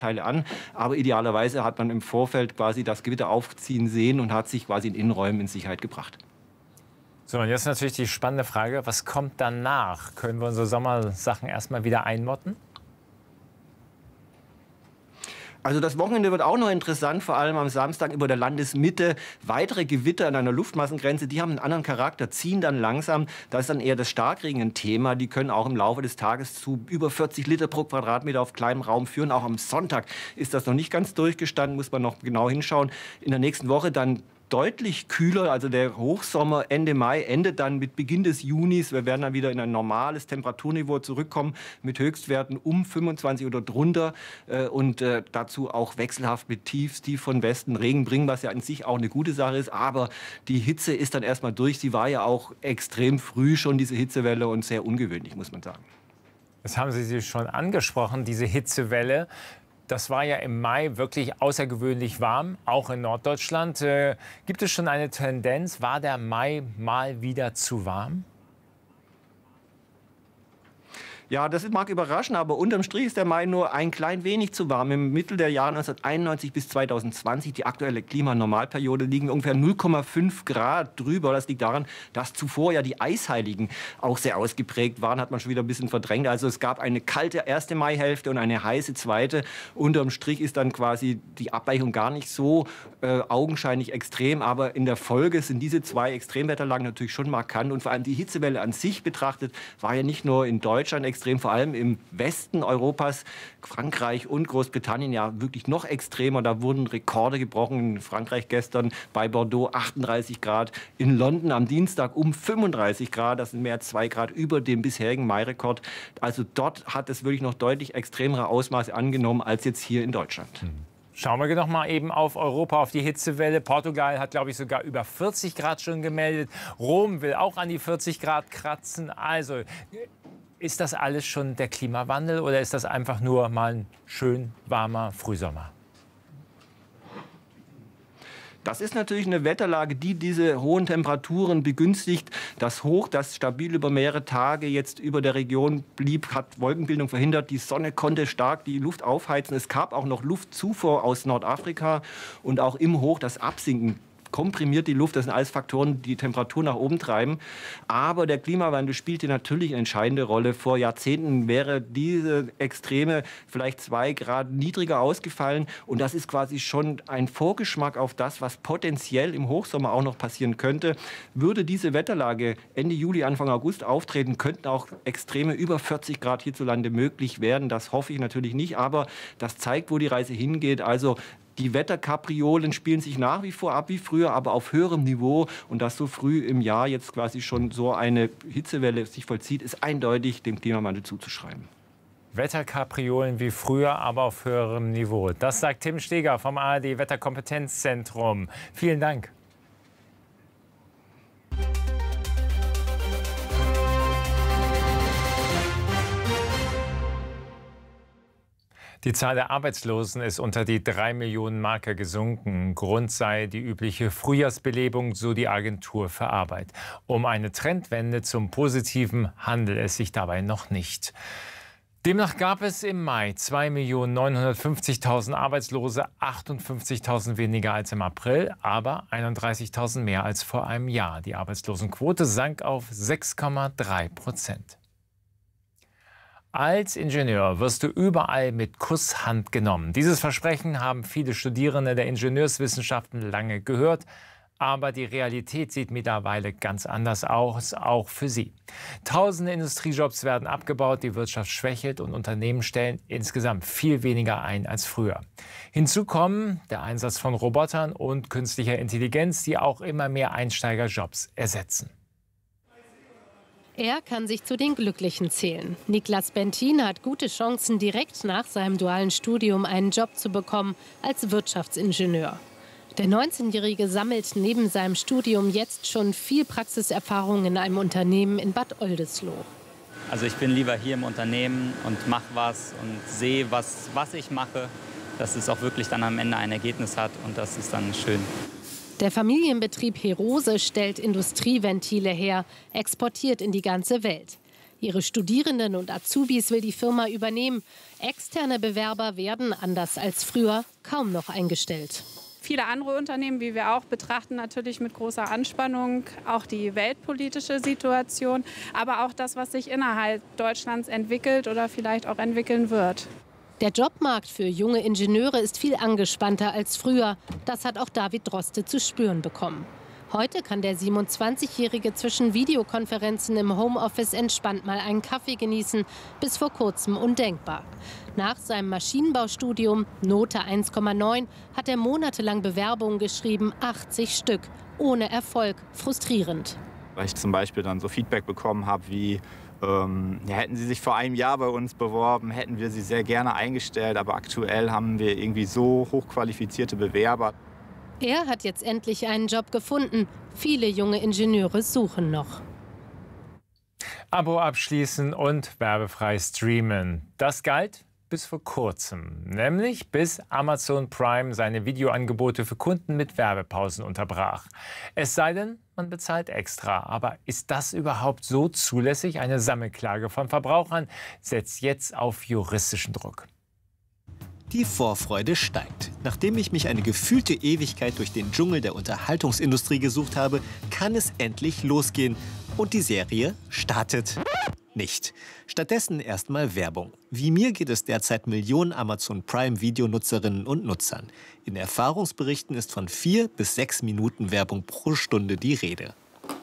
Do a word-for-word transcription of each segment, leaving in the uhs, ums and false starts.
Teile an, aber idealerweise hat man im Vorfeld quasi das Gewitter aufziehen sehen und hat sich quasi in Innenräumen in Sicherheit gebracht. So, und jetzt natürlich die spannende Frage, was kommt danach? Können wir unsere Sommersachen erstmal wieder einmotten? Also das Wochenende wird auch noch interessant, vor allem am Samstag über der Landesmitte. Weitere Gewitter an einer Luftmassengrenze, die haben einen anderen Charakter, ziehen dann langsam. Da ist dann eher das Starkregen ein Thema. Die können auch im Laufe des Tages zu über vierzig Liter pro Quadratmeter auf kleinem Raum führen. Auch am Sonntag ist das noch nicht ganz durchgestanden, muss man noch genau hinschauen. In der nächsten Woche dann deutlich kühler, also der Hochsommer Ende Mai endet dann mit Beginn des Junis. Wir werden dann wieder in ein normales Temperaturniveau zurückkommen mit Höchstwerten um fünfundzwanzig oder drunter äh, und äh, dazu auch wechselhaft mit Tiefs, tief von Westen Regen bringen, was ja an sich auch eine gute Sache ist. Aber die Hitze ist dann erstmal durch. Sie war ja auch extrem früh schon, diese Hitzewelle, und sehr ungewöhnlich, muss man sagen. Das haben Sie schon angesprochen, diese Hitzewelle. Das war ja im Mai wirklich außergewöhnlich warm, auch in Norddeutschland. Äh, gibt es schon eine Tendenz? War der Mai mal wieder zu warm? Ja, das mag überraschen, aber unterm Strich ist der Mai nur ein klein wenig zu warm. Im Mittel der Jahre neunzehnhunderteinundneunzig bis zweitausendzwanzig, die aktuelle Klimanormalperiode, liegen ungefähr null Komma fünf Grad drüber. Das liegt daran, dass zuvor ja die Eisheiligen auch sehr ausgeprägt waren, hat man schon wieder ein bisschen verdrängt. Also es gab eine kalte erste Maihälfte und eine heiße zweite. Unterm Strich ist dann quasi die Abweichung gar nicht so äh, augenscheinlich extrem, aber in der Folge sind diese zwei Extremwetterlagen natürlich schon markant. Und vor allem die Hitzewelle an sich betrachtet war ja nicht nur in Deutschland extrem, Extrem, vor allem im Westen Europas, Frankreich und Großbritannien ja wirklich noch extremer. Da wurden Rekorde gebrochen. In Frankreich gestern bei Bordeaux achtunddreißig Grad, in London am Dienstag um fünfunddreißig Grad. Das sind mehr als zwei Grad über dem bisherigen Mai-Rekord. Also dort hat es wirklich noch deutlich extremere Ausmaße angenommen als jetzt hier in Deutschland. Hm. Schauen wir noch mal eben auf Europa, auf die Hitzewelle. Portugal hat, glaube ich, sogar über vierzig Grad schon gemeldet. Rom will auch an die vierzig Grad kratzen. Also ist das alles schon der Klimawandel oder ist das einfach nur mal ein schön warmer Frühsommer? Das ist natürlich eine Wetterlage, die diese hohen Temperaturen begünstigt. Das Hoch, das stabil über mehrere Tage jetzt über der Region blieb, hat Wolkenbildung verhindert. Die Sonne konnte stark die Luft aufheizen. Es gab auch noch Luftzufuhr aus Nordafrika und auch im Hoch das Absinken komprimiert die Luft. Das sind alles Faktoren, die die Temperatur nach oben treiben. Aber der Klimawandel spielte natürlich eine entscheidende Rolle. Vor Jahrzehnten wäre diese Extreme vielleicht zwei Grad niedriger ausgefallen. Und das ist quasi schon ein Vorgeschmack auf das, was potenziell im Hochsommer auch noch passieren könnte. Würde diese Wetterlage Ende Juli, Anfang August auftreten, könnten auch Extreme über vierzig Grad hierzulande möglich werden. Das hoffe ich natürlich nicht. Aber das zeigt, wo die Reise hingeht. Also die Wetterkapriolen spielen sich nach wie vor ab wie früher, aber auf höherem Niveau. Und dass so früh im Jahr jetzt quasi schon so eine Hitzewelle sich vollzieht, ist eindeutig dem Klimawandel zuzuschreiben. Wetterkapriolen wie früher, aber auf höherem Niveau. Das sagt Tim Steger vom A R D Wetterkompetenzzentrum. Vielen Dank. Die Zahl der Arbeitslosen ist unter die drei Millionen Marke gesunken. Grund sei die übliche Frühjahrsbelebung, so die Agentur für Arbeit. Um eine Trendwende zum Positiven handelt es sich dabei noch nicht. Demnach gab es im Mai zwei Millionen neunhundertfünfzigtausend Arbeitslose, achtundfünfzigtausend weniger als im April, aber einunddreißigtausend mehr als vor einem Jahr. Die Arbeitslosenquote sank auf sechs Komma drei Prozent. Als Ingenieur wirst du überall mit Kusshand genommen. Dieses Versprechen haben viele Studierende der Ingenieurswissenschaften lange gehört. Aber die Realität sieht mittlerweile ganz anders aus, auch für sie. Tausende Industriejobs werden abgebaut, die Wirtschaft schwächelt und Unternehmen stellen insgesamt viel weniger ein als früher. Hinzu kommen der Einsatz von Robotern und künstlicher Intelligenz, die auch immer mehr Einsteigerjobs ersetzen. Er kann sich zu den Glücklichen zählen. Niklas Bentin hat gute Chancen, direkt nach seinem dualen Studium einen Job zu bekommen als Wirtschaftsingenieur. Der neunzehnjährige sammelt neben seinem Studium jetzt schon viel Praxiserfahrung in einem Unternehmen in Bad Oldesloe. Also ich bin lieber hier im Unternehmen und mache was und sehe, was, was ich mache, dass es auch wirklich dann am Ende ein Ergebnis hat und das ist dann schön. Der Familienbetrieb Herose stellt Industrieventile her, exportiert in die ganze Welt. Ihre Studierenden und Azubis will die Firma übernehmen. Externe Bewerber werden, anders als früher, kaum noch eingestellt. Viele andere Unternehmen, wie wir auch, betrachten natürlich mit großer Anspannung auch die weltpolitische Situation, aber auch das, was sich innerhalb Deutschlands entwickelt oder vielleicht auch entwickeln wird. Der Jobmarkt für junge Ingenieure ist viel angespannter als früher. Das hat auch David Droste zu spüren bekommen. Heute kann der siebenundzwanzigjährige zwischen Videokonferenzen im Homeoffice entspannt mal einen Kaffee genießen. Bis vor kurzem undenkbar. Nach seinem Maschinenbaustudium, Note eins Komma neun, hat er monatelang Bewerbungen geschrieben, achtzig Stück. Ohne Erfolg, frustrierend. Weil ich zum Beispiel dann so Feedback bekommen habe wie, ähm, ja, hätten Sie sich vor einem Jahr bei uns beworben, hätten wir Sie sehr gerne eingestellt. Aber aktuell haben wir irgendwie so hochqualifizierte Bewerber. Er hat jetzt endlich einen Job gefunden. Viele junge Ingenieure suchen noch. Abo abschließen und werbefrei streamen. Das galt bis vor kurzem, nämlich bis Amazon Prime seine Videoangebote für Kunden mit Werbepausen unterbrach. Es sei denn, man bezahlt extra. Aber ist das überhaupt so zulässig? Eine Sammelklage von Verbrauchern setzt jetzt auf juristischen Druck. Die Vorfreude steigt. Nachdem ich mich eine gefühlte Ewigkeit durch den Dschungel der Unterhaltungsindustrie gesucht habe, kann es endlich losgehen. Und die Serie startet nicht. Stattdessen erstmal Werbung. Wie mir geht es derzeit Millionen Amazon Prime Videonutzerinnen und Nutzern. In Erfahrungsberichten ist von vier bis sechs Minuten Werbung pro Stunde die Rede.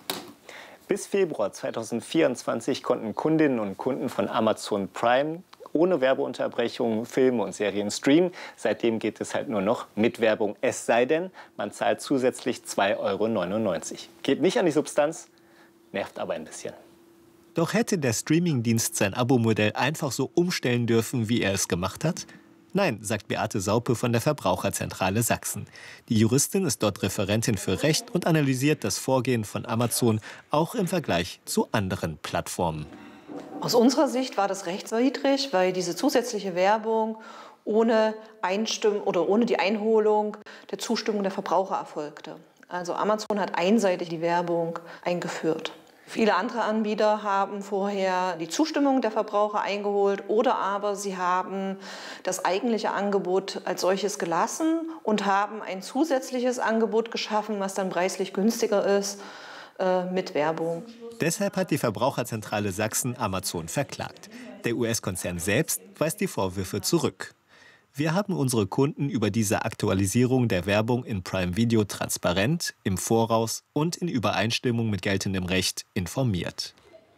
Bis Februar zweitausendvierundzwanzig konnten Kundinnen und Kunden von Amazon Prime ohne Werbeunterbrechung Filme und Serien streamen. Seitdem geht es halt nur noch mit Werbung. Es sei denn, man zahlt zusätzlich zwei Euro neunundneunzig. Geht nicht an die Substanz, nervt aber ein bisschen. Doch hätte der Streamingdienst sein Abo-Modell einfach so umstellen dürfen, wie er es gemacht hat? Nein, sagt Beate Saupe von der Verbraucherzentrale Sachsen. Die Juristin ist dort Referentin für Recht und analysiert das Vorgehen von Amazon auch im Vergleich zu anderen Plattformen. Aus unserer Sicht war das rechtswidrig, weil diese zusätzliche Werbung ohne Einstimmung oder ohne die Einholung der Zustimmung der Verbraucher erfolgte. Also Amazon hat einseitig die Werbung eingeführt. Viele andere Anbieter haben vorher die Zustimmung der Verbraucher eingeholt oder aber sie haben das eigentliche Angebot als solches gelassen und haben ein zusätzliches Angebot geschaffen, was dann preislich günstiger ist, äh, mit Werbung. Deshalb hat die Verbraucherzentrale Sachsen Amazon verklagt. Der U S-Konzern selbst weist die Vorwürfe zurück. Wir haben unsere Kunden über diese Aktualisierung der Werbung in Prime Video transparent, im Voraus und in Übereinstimmung mit geltendem Recht informiert.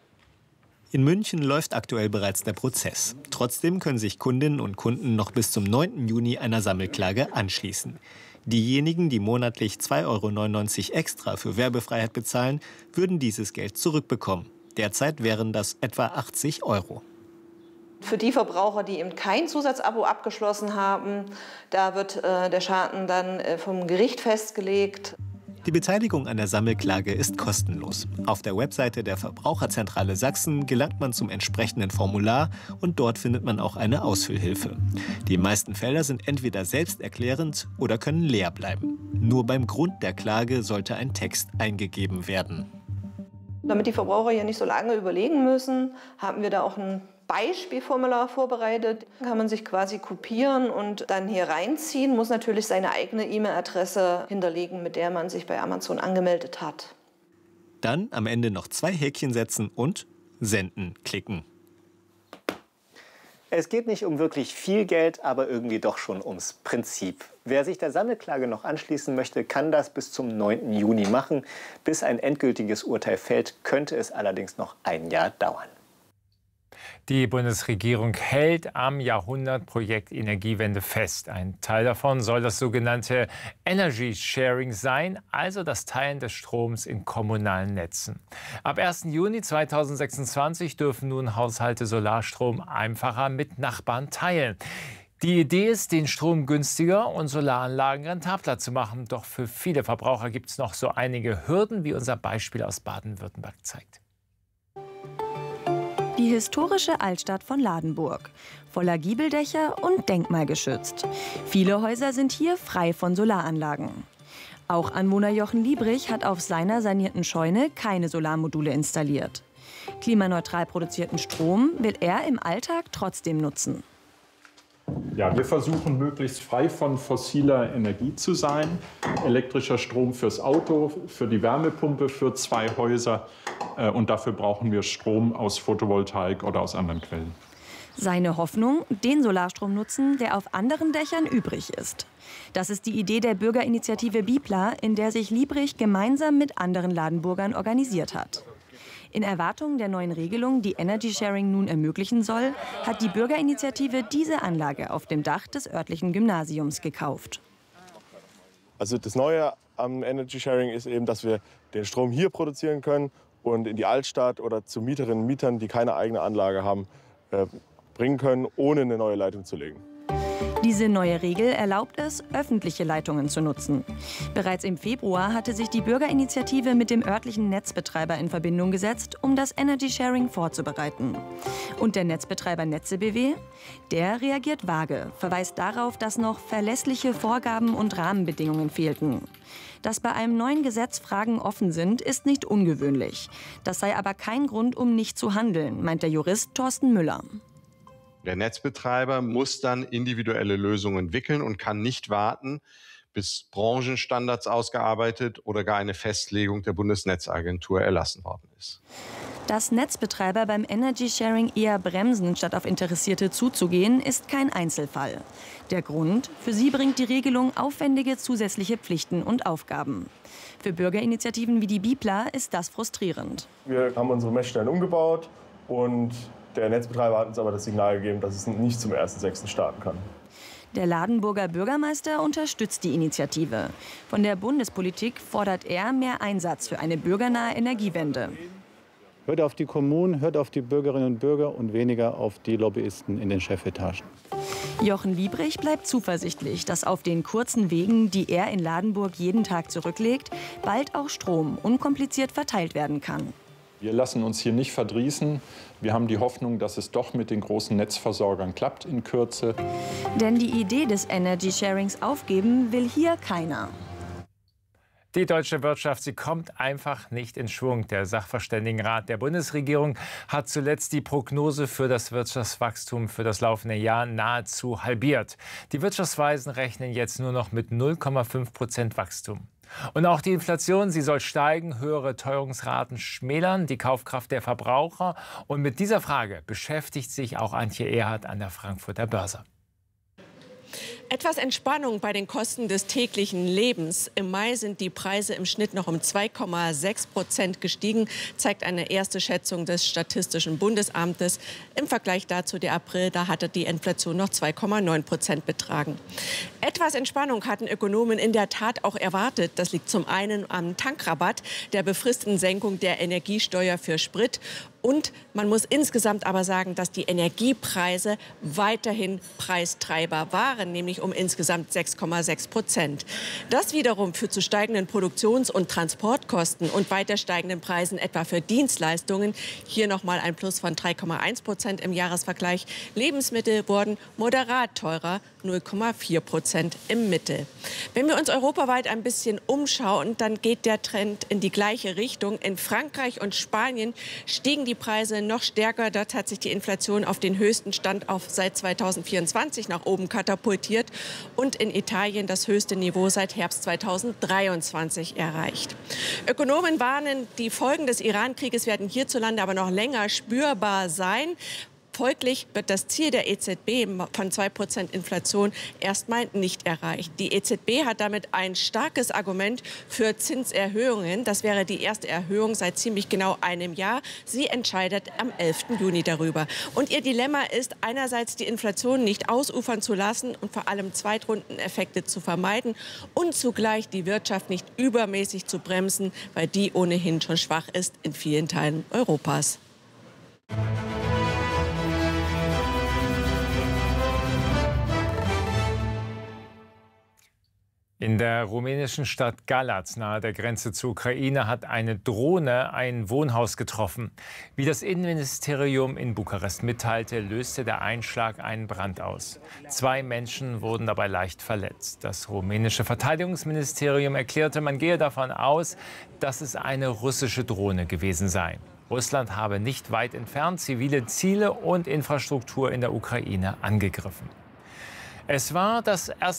In München läuft aktuell bereits der Prozess. Trotzdem können sich Kundinnen und Kunden noch bis zum neunten Juni einer Sammelklage anschließen. Diejenigen, die monatlich zwei Euro neunundneunzig extra für Werbefreiheit bezahlen, würden dieses Geld zurückbekommen. Derzeit wären das etwa achtzig Euro. Für die Verbraucher, die eben kein Zusatzabo abgeschlossen haben, da wird äh, der Schaden dann äh, vom Gericht festgelegt. Die Beteiligung an der Sammelklage ist kostenlos. Auf der Webseite der Verbraucherzentrale Sachsen gelangt man zum entsprechenden Formular und dort findet man auch eine Ausfüllhilfe. Die meisten Felder sind entweder selbsterklärend oder können leer bleiben. Nur beim Grund der Klage sollte ein Text eingegeben werden. Damit die Verbraucher hier nicht so lange überlegen müssen, haben wir da auch ein Beispielformular vorbereitet. Kann man sich quasi kopieren und dann hier reinziehen, muss natürlich seine eigene E-Mail-Adresse hinterlegen, mit der man sich bei Amazon angemeldet hat. Dann am Ende noch zwei Häkchen setzen und Senden klicken. Es geht nicht um wirklich viel Geld, aber irgendwie doch schon ums Prinzip. Wer sich der Sammelklage noch anschließen möchte, kann das bis zum neunten Juni machen. Bis ein endgültiges Urteil fällt, könnte es allerdings noch ein Jahr dauern. Die Bundesregierung hält am Jahrhundertprojekt Energiewende fest. Ein Teil davon soll das sogenannte Energy Sharing sein, also das Teilen des Stroms in kommunalen Netzen. Ab ersten Juni zweitausendsechsundzwanzig dürfen nun Haushalte Solarstrom einfacher mit Nachbarn teilen. Die Idee ist, den Strom günstiger und Solaranlagen rentabler zu machen. Doch für viele Verbraucher gibt es noch so einige Hürden, wie unser Beispiel aus Baden-Württemberg zeigt. Die historische Altstadt von Ladenburg. Voller Giebeldächer und denkmalgeschützt. Viele Häuser sind hier frei von Solaranlagen. Auch Anwohner Jochen Liebrich hat auf seiner sanierten Scheune keine Solarmodule installiert. Klimaneutral produzierten Strom will er im Alltag trotzdem nutzen. Ja, wir versuchen, möglichst frei von fossiler Energie zu sein. Elektrischer Strom fürs Auto, für die Wärmepumpe, für zwei Häuser. Und dafür brauchen wir Strom aus Photovoltaik oder aus anderen Quellen. Seine Hoffnung, den Solarstrom nutzen, der auf anderen Dächern übrig ist. Das ist die Idee der Bürgerinitiative Bipla, in der sich Liebrich gemeinsam mit anderen Ladenburgern organisiert hat. In Erwartung der neuen Regelung, die Energy Sharing nun ermöglichen soll, hat die Bürgerinitiative diese Anlage auf dem Dach des örtlichen Gymnasiums gekauft. Also das Neue am Energy Sharing ist eben, dass wir den Strom hier produzieren können und in die Altstadt oder zu Mieterinnen und Mietern, die keine eigene Anlage haben, äh, bringen können, ohne eine neue Leitung zu legen. Diese neue Regel erlaubt es, öffentliche Leitungen zu nutzen. Bereits im Februar hatte sich die Bürgerinitiative mit dem örtlichen Netzbetreiber in Verbindung gesetzt, um das Energy Sharing vorzubereiten. Und der Netzbetreiber Netze B W? Der reagiert vage, verweist darauf, dass noch verlässliche Vorgaben und Rahmenbedingungen fehlten. Dass bei einem neuen Gesetz Fragen offen sind, ist nicht ungewöhnlich. Das sei aber kein Grund, um nicht zu handeln, meint der Jurist Thorsten Müller. Der Netzbetreiber muss dann individuelle Lösungen entwickeln und kann nicht warten, bis Branchenstandards ausgearbeitet oder gar eine Festlegung der Bundesnetzagentur erlassen worden ist. Dass Netzbetreiber beim Energy Sharing eher bremsen, statt auf Interessierte zuzugehen, ist kein Einzelfall. Der Grund? Für sie bringt die Regelung aufwendige zusätzliche Pflichten und Aufgaben. Für Bürgerinitiativen wie die Bipla ist das frustrierend. Wir haben unsere Messstellen umgebaut und der Netzbetreiber hat uns aber das Signal gegeben, dass es nicht zum ersten sechsten starten kann. Der Ladenburger Bürgermeister unterstützt die Initiative. Von der Bundespolitik fordert er mehr Einsatz für eine bürgernahe Energiewende. Hört auf die Kommunen, hört auf die Bürgerinnen und Bürger und weniger auf die Lobbyisten in den Chefetagen. Jochen Liebrich bleibt zuversichtlich, dass auf den kurzen Wegen, die er in Ladenburg jeden Tag zurücklegt, bald auch Strom unkompliziert verteilt werden kann. Wir lassen uns hier nicht verdrießen. Wir haben die Hoffnung, dass es doch mit den großen Netzversorgern klappt in Kürze. Denn die Idee des Energy Sharings aufgeben will hier keiner. Die deutsche Wirtschaft, sie kommt einfach nicht in Schwung. Der Sachverständigenrat der Bundesregierung hat zuletzt die Prognose für das Wirtschaftswachstum für das laufende Jahr nahezu halbiert. Die Wirtschaftsweisen rechnen jetzt nur noch mit null Komma fünf Prozent Wachstum. Und auch die Inflation, sie soll steigen, höhere Teuerungsraten schmälern die Kaufkraft der Verbraucher. Und mit dieser Frage beschäftigt sich auch Antje Erhardt an der Frankfurter Börse. Etwas Entspannung bei den Kosten des täglichen Lebens. Im Mai sind die Preise im Schnitt noch um zwei Komma sechs Prozent gestiegen, zeigt eine erste Schätzung des Statistischen Bundesamtes. Im Vergleich dazu der April, da hatte die Inflation noch zwei Komma neun Prozent betragen. Etwas Entspannung hatten Ökonomen in der Tat auch erwartet. Das liegt zum einen am Tankrabatt, der befristeten Senkung der Energiesteuer für Sprit. Und man muss insgesamt aber sagen, dass die Energiepreise weiterhin Preistreiber waren, nämlich um insgesamt sechs Komma sechs Prozent. Das wiederum führt zu steigenden Produktions- und Transportkosten und weiter steigenden Preisen etwa für Dienstleistungen. Hier nochmal ein Plus von drei Komma eins Prozent im Jahresvergleich. Lebensmittel wurden moderat teurer, null Komma vier Prozent im Mittel. Wenn wir uns europaweit ein bisschen umschauen, dann geht der Trend in die gleiche Richtung. In Frankreich und Spanien stiegen die Preise noch stärker. Dort hat sich die Inflation auf den höchsten Stand auf seit zweitausendvierundzwanzig nach oben katapultiert und in Italien das höchste Niveau seit Herbst zweitausenddreiundzwanzig erreicht. Ökonomen warnen, die Folgen des Iran-Krieges werden hierzulande aber noch länger spürbar sein. Folglich wird das Ziel der E Z B von zwei Prozent Inflation erstmal nicht erreicht. Die E Z B hat damit ein starkes Argument für Zinserhöhungen. Das wäre die erste Erhöhung seit ziemlich genau einem Jahr. Sie entscheidet am elften Juni darüber. Und ihr Dilemma ist, einerseits die Inflation nicht ausufern zu lassen und vor allem Zweitrundeneffekte zu vermeiden und zugleich die Wirtschaft nicht übermäßig zu bremsen, weil die ohnehin schon schwach ist in vielen Teilen Europas. In der rumänischen Stadt Galați nahe der Grenze zur Ukraine hat eine Drohne ein Wohnhaus getroffen. Wie das Innenministerium in Bukarest mitteilte, löste der Einschlag einen Brand aus. Zwei Menschen wurden dabei leicht verletzt. Das rumänische Verteidigungsministerium erklärte, man gehe davon aus, dass es eine russische Drohne gewesen sei. Russland habe nicht weit entfernt zivile Ziele und Infrastruktur in der Ukraine angegriffen. Es war das erste